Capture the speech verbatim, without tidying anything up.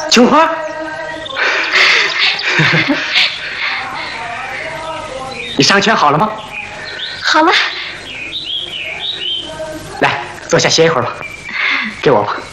琼花，你伤全好了吗？ 好了。 来，坐下歇一会儿吧。给我吧。